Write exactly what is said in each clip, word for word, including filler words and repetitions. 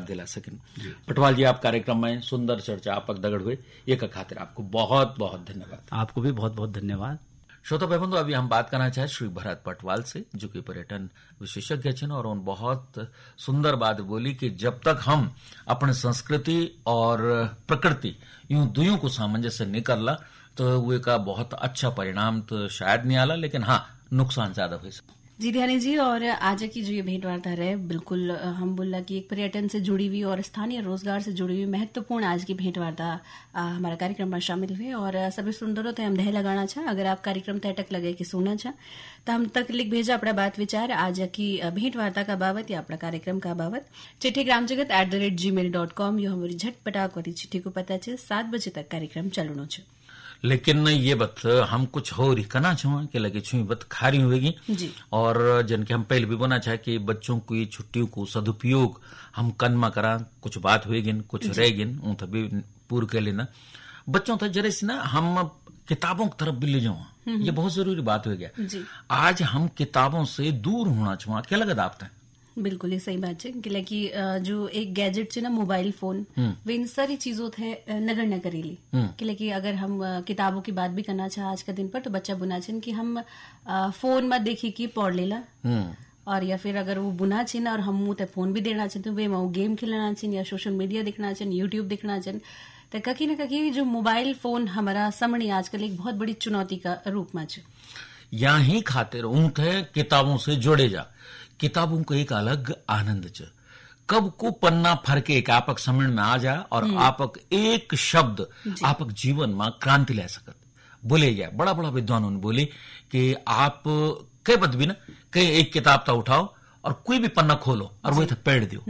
दिला सकें। पटवाल जी, आप कार्यक्रम में सुंदर चर्चा आपक दगड़ हुए एक खातिर आपको बहुत बहुत धन्यवाद। आपको भी बहुत बहुत धन्यवाद। श्रोता भाई बंधु, अभी हम बात करना चाहे श्री भरत पटवाल से, जो कि पर्यटन विशेषज्ञ हैं, और उन बहुत सुंदर बात बोली कि जब तक हम अपने संस्कृति और प्रकृति यूं दुयों को सामंजस्य नहीं करला तो वो का बहुत अच्छा परिणाम तो शायद नहीं आला, लेकिन हाँ नुकसान ज्यादा हुए। जी ध्यानी जी, और आज की जो ये भेंट वार्ता है बिल्कुल हम बोला कि एक पर्यटन से जुड़ी हुई और स्थानीय रोजगार से जुड़ी हुई महत्वपूर्ण आज की भेंट वार्ता हमारा कार्यक्रम में शामिल हुए। और सभी सुंदरों तो हम दह लगाना चाह, अगर आप कार्यक्रम तक लगे कि सुनना चाह तो हम तक लिख भेजा अपना बात विचार आज की भेंट वार्ता का बाबत या अपना कार्यक्रम का बाबत चिट्ठी ग्राम जगत at the rate ji mail dot com यो हमारी झटपटाक वाली चिट्ठी को पता है सात बजे तक कार्यक्रम चलनो छे। लेकिन ये बत हम कुछ हो रही करना चाहूँ कि लगे छुई बत खारी होगी, और जिनके हम पहले भी बोना चाहे कि बच्चों की छुट्टियों को सदुपयोग हम कन में करा, कुछ बात होगी कुछ रहेगिन ऊँ तभी पूर्ण कर लेना बच्चों तक जरे से ना हम किताबों की तरफ भी ले जाऊँ, ये बहुत जरूरी बात हो गया। आज हम किताबों से दूर होना चाहूँ, क्या लगता आपका? बिल्कुल ये सही बात है कि जो एक गैजेट है ना मोबाइल फोन, वे इन सारी चीजों थे नगर न करेली कि अगर हम किताबों की बात भी करना चाह आज का दिन पर तो बच्चा बुना चाहिए कि हम फोन में देखी कि पढ़ लेला, और या फिर अगर वो बुना चाहिए और हम मुँह फोन भी देना चाहिए तो वे वो गेम खेलना चाहिए या सोशल मीडिया देखना चाहिए, यूट्यूब देखना चाहिए, तो कहीं ना कहीं जो मोबाइल फोन हमारा सामने आजकल एक बहुत बड़ी चुनौती का रूप में है। यहाँ ही खातिर ऊँट है किताबों से जोड़े जा, किताबों को एक अलग आनंद च कब को पन्ना फरके एक आपक समझ में आ जाए और आपक एक शब्द आपक जीवन में क्रांति ले सकत। बोले गया बड़ा बड़ा विद्वानों ने बोली कि आप कई बद भी ना कई एक किताब तो उठाओ और कोई भी पन्ना खोलो और वो तो पेड़ दो,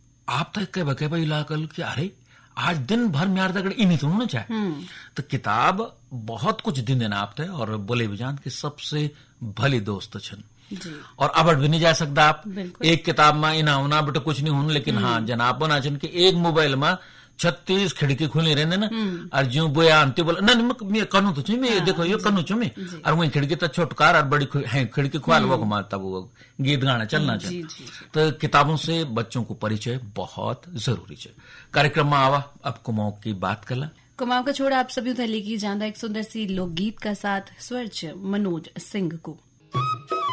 आप तो कई बके भाई ला कर कि अरे आज दिन भर में यार तक इन्हीं तो चाहे, तो किताब बहुत कुछ दिन देना आप थे। और बोले भी जान कि सबसे भली दोस्त छन, और अब भी नहीं जा सकता आप एक किताब में इना होना बेटा कुछ नहीं होना, लेकिन हाँ जनाब बना चन कि एक मोबाइल में छत्तीस खिड़की खुली रहने ना, और जो बोया अंति बोला ना मैं कनु तो मैं हाँ, देखो ये कनु चुमे और वही खिड़की तो छोटकार और बड़ी है खिड़की खुआल वो घुमाता वो गीत गाना चलना चाहिए। तो किताबों से बच्चों को परिचय बहुत जरूरी है। कार्यक्रम में आवा अब कुमाऊं की बात करला। कुमाऊं का छोड़ा आप सभी उधर लेके जाना एक सुंदर सी लोकगीत का साथ स्वर मनोज सिंह को।